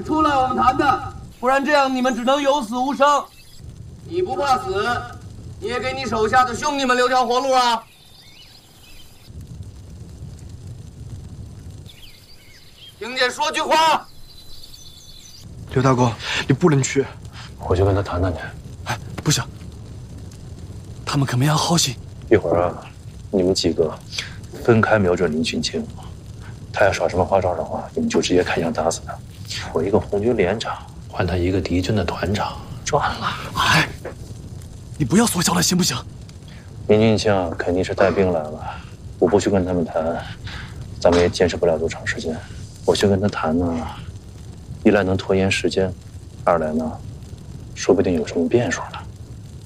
们出来，我们谈谈，不然这样你们只能有死无生。你不怕死，你也给你手下的兄弟们留条活路啊！听见说句话。 刘大哥，你不能去。 我去跟他谈谈去。 哎，不行，他们可没安好心。 一会儿啊，你们几个分开瞄准林俊卿，他要耍什么花招的话，你们就直接开枪打死他。我一个红军连长，换他一个敌军的团长，赚了。 哎，你不要缩小了行不行？ 林俊卿肯定是带兵来了，我不去跟他们谈，咱们也坚持不了多长时间。我去跟他谈呢，一来能拖延时间，二来呢，说不定有什么变数呢。